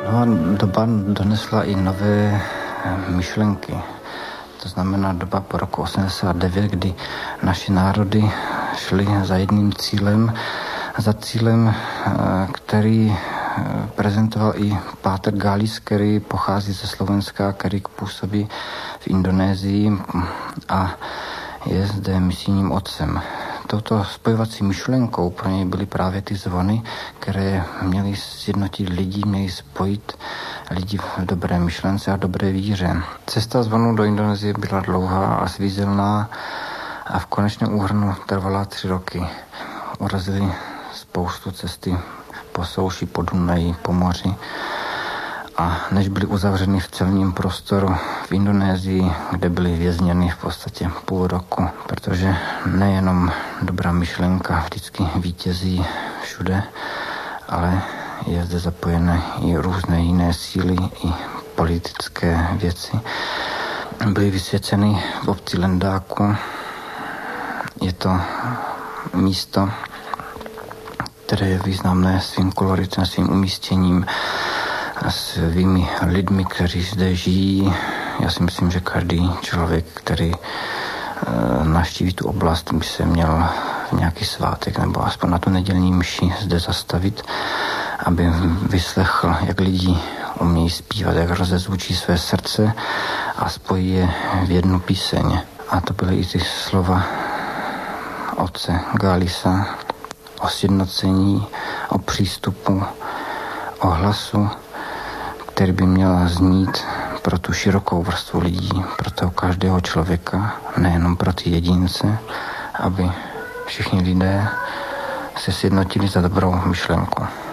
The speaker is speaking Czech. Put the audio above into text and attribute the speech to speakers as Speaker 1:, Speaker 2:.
Speaker 1: No, doba donesla i nové myšlenky. To znamená doba po roku 89, kdy naši národy šli za jedním cílem, za cílem, který prezentoval i Páter Galis, který pochází ze Slovenska, který působí v Indonésii a je zde misijním otcem. Touto spojovací myšlenkou pro něj byly právě ty zvony, které měly sjednotit lidi, měly spojit lidi v dobré myšlence a dobré víře. Cesta zvonu do Indonésie byla dlouhá a svízelná a v konečném úhrnu trvala 3 roky. Urazili spoustu cesty po souši, po Dunaji, po moři. A než byli uzavřeni v celním prostoru v Indonésii, kde byli vězněni v podstatě půl roku, protože nejenom dobrá myšlenka vždycky vítězí všude, ale je zde zapojené i různé jiné síly, i politické věci. Byly vysvěceny v obci Lendáku. Je to místo, které je významné svým koloritem, svým umístěním, svými lidmi, kteří zde žijí. Já si myslím, že každý člověk, který navštíví tu oblast, by se měl v nějaký svátek nebo aspoň na tu nedělní mši zde zastavit, aby vyslechl, jak lidi umějí zpívat, jak rozezvučí své srdce a spojí je v jednu píseň. A to byly i ty slova otce Galisa o sjednocení, o přístupu, o hlasu, který by měla znít pro tu širokou vrstvu lidí, pro toho každého člověka, nejenom pro ty jedince, aby všichni lidé se sjednotili za dobrou myšlenku.